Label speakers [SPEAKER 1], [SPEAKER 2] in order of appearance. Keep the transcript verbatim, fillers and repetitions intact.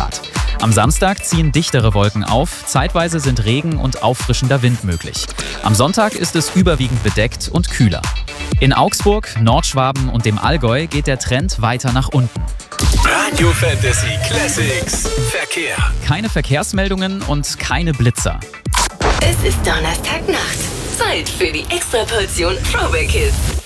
[SPEAKER 1] Grad. Am Samstag ziehen dichtere Wolken auf, zeitweise sind Regen und auffrischender Wind möglich. Am Sonntag ist es überwiegend bedeckt und kühler. In Augsburg, Nordschwaben und dem Allgäu geht der Trend weiter nach unten.
[SPEAKER 2] Radio Fantasy Classics Verkehr.
[SPEAKER 1] Keine Verkehrsmeldungen und keine Blitzer.
[SPEAKER 3] Es ist Donnerstagnacht. Zeit für die Extraportion Throwback Hits.